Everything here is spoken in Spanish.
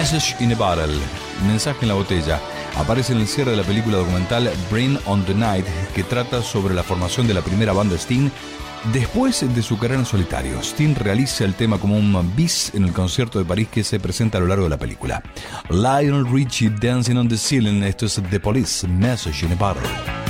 Message in a Bottle, mensaje en la botella, aparece en el cierre de la película documental Bring on the Night, que trata sobre la formación de la primera banda de Sting después de su carrera en solitario. Sting realiza el tema como un bis en el concierto de París que se presenta a lo largo de la película. Lionel Richie, Dancing on the Ceiling. Esto es The Police, Message in a Bottle.